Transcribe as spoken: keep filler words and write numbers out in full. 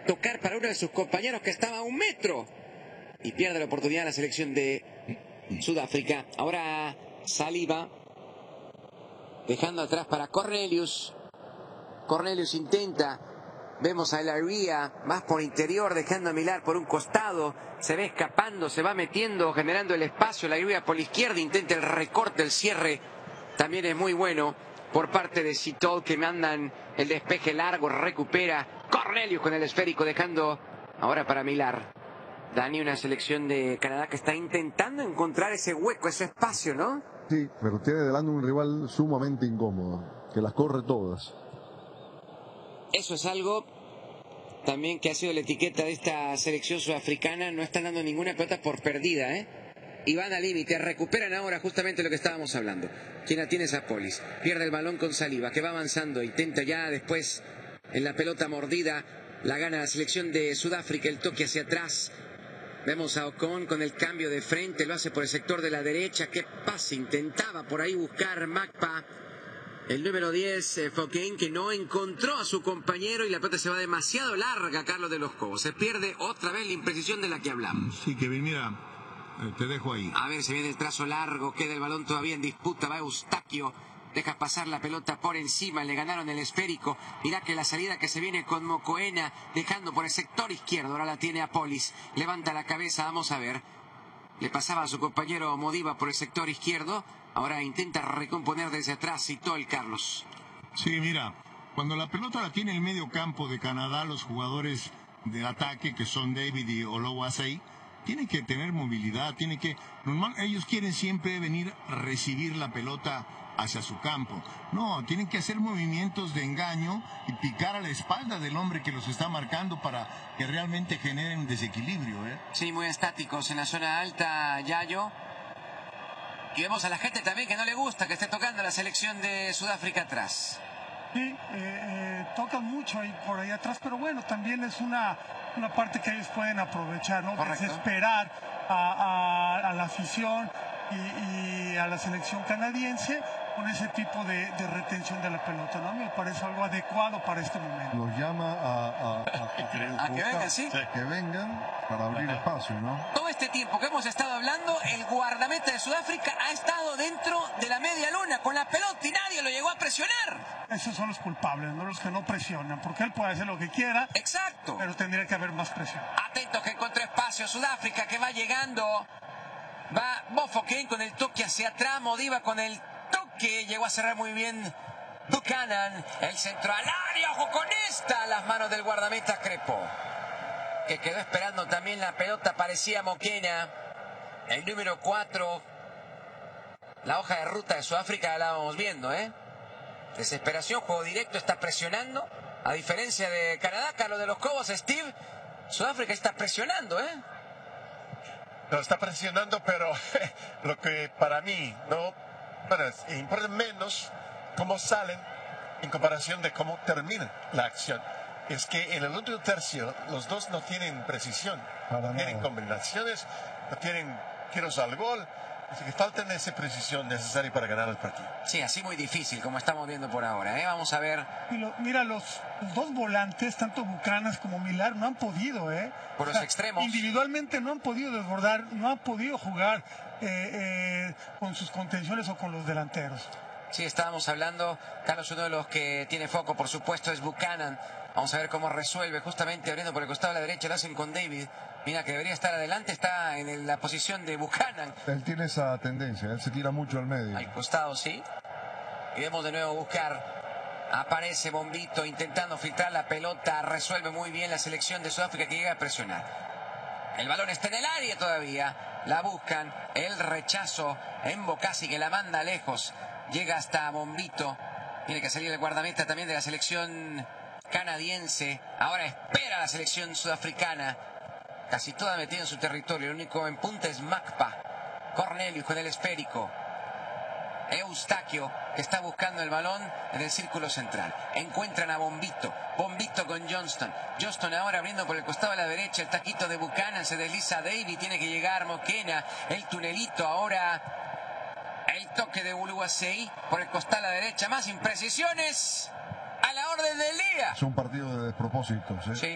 tocar para uno de sus compañeros que estaba a un metro. Y pierde la oportunidad la selección de Sudáfrica. Ahora Saliba, dejando atrás para Cornelius. Cornelius intenta. Vemos a Laria más por interior, dejando a Millar por un costado. Se ve escapando, se va metiendo, generando el espacio. Laria por la izquierda intenta el recorte, el cierre. También es muy bueno por parte de Sitol, que mandan el despeje largo. Recupera Cornelius con el esférico, dejando ahora para Millar. Dani, una selección de Canadá que está intentando encontrar ese hueco, ese espacio, ¿no? Sí, pero tiene delante un rival sumamente incómodo, que las corre todas. Eso es algo también que ha sido la etiqueta de esta selección sudafricana. No están dando ninguna pelota por perdida, ¿eh? Y van al límite. Recuperan ahora justamente lo que estábamos hablando. Quien la tiene es Apolis. Pierde el balón con Saliba, que va avanzando. Intenta ya después en la pelota mordida. La gana la selección de Sudáfrica. El toque hacia atrás. Vemos a Ocon con el cambio de frente. Lo hace por el sector de la derecha. Qué pase. Intentaba por ahí buscar Macpa. El número diez, eh, Foquén, que no encontró a su compañero y la pelota se va demasiado larga, Carlos de los Cobos. Se pierde otra vez la imprecisión de la que hablamos. Sí, Kevin, mira, eh, te dejo ahí. A ver, se viene el trazo largo, queda el balón todavía en disputa, va Eustaquio, deja pasar la pelota por encima, le ganaron el esférico. Mirá que la salida que se viene con Mokoena, dejando por el sector izquierdo, ahora la tiene Apolis. Levanta la cabeza, vamos a ver. Le pasaba a su compañero Modiba por el sector izquierdo. Ahora intenta recomponer desde atrás Sitol, Carlos. Sí, mira, cuando la pelota la tiene el medio campo de Canadá, los jugadores del ataque, que son David y Olowasei, tienen que tener movilidad, tienen que... Normal, ellos quieren siempre venir a recibir la pelota hacia su campo. No, tienen que hacer movimientos de engaño y picar a la espalda del hombre que los está marcando para que realmente generen desequilibrio, ¿eh? Sí, muy estáticos en la zona alta, Yayo. Y vemos a la gente también que no le gusta que esté tocando la selección de Sudáfrica atrás. Sí, eh, eh, tocan mucho ahí por ahí atrás, pero bueno, también es una, una parte que ellos pueden aprovechar, ¿no? Correcto. Desesperar a, a, a la afición y, y a la selección canadiense con ese tipo de, de retención de la pelota, ¿no? Me parece algo adecuado para este momento. Los llama a, a, a, A que vengan, sí. que vengan para abrir espacio, ¿no? Todo este tiempo que hemos estado hablando, el guardameta de Sudáfrica ha estado dentro de la media luna con la pelota y nadie lo llegó a presionar. Esos son los culpables, no los que no presionan, porque él puede hacer lo que quiera. Exacto. Pero tendría que haber más presión. Atentos que encontró espacio Sudáfrica, que va llegando. Va Mofoken con el toque hacia atrás, Modiba con el toque, llegó a cerrar muy bien Buchanan, el centro al área, ojo con esta, las manos del guardameta Crepo, que quedó esperando también la pelota, parecía Moquena, el número cuatro, la hoja de ruta de Sudáfrica la vamos viendo, ¿eh? Desesperación, juego directo, está presionando, a diferencia de Canadá, Carlos de los Cobos, Steve, Sudáfrica está presionando, ¿eh? Lo está presionando, pero lo que para mí no, bueno, importa menos cómo salen en comparación de cómo termina la acción. Es que en el último tercio los dos no tienen precisión, no tienen combinaciones, no tienen tiros al gol. Así que falta esa precisión necesaria para ganar el partido. Sí, así muy difícil, como estamos viendo por ahora, ¿eh? Vamos a ver. Y lo, mira, los, los dos volantes, tanto Buchanan como Millar, no han podido, ¿eh? Por los o sea, extremos. Individualmente no han podido desbordar, no han podido jugar eh, eh, con sus contenciones o con los delanteros. Sí, estábamos hablando, Carlos, uno de los que tiene foco, por supuesto, es Buchanan. Vamos a ver cómo resuelve, justamente abriendo por el costado de la derecha, lo hacen con David. Mira, que debería estar adelante, está en la posición de Buchanan. Él tiene esa tendencia, él se tira mucho al medio. Al costado, sí. Y vemos de nuevo buscar. Aparece Bombito intentando filtrar la pelota. Resuelve muy bien la selección de Sudáfrica, que llega a presionar. El balón está en el área todavía. La buscan. El rechazo en Bocasi, que la manda lejos. Llega hasta Bombito. Tiene que salir el guardameta también de la selección canadiense. Ahora espera la selección sudafricana. Casi toda metida en su territorio. El único en punta es Macpa. Cornelius con el esférico. Eustaquio, que está buscando el balón en el círculo central. Encuentran a Bombito. Bombito con Johnston. Johnston ahora abriendo por el costado de la derecha. El taquito de Buchanan. Se desliza David. Tiene que llegar Moquena. El tunelito ahora. El toque de Uluwasei por el costado a la derecha. Más imprecisiones a la orden del día. Es un partido de despropósitos, ¿eh? Sí.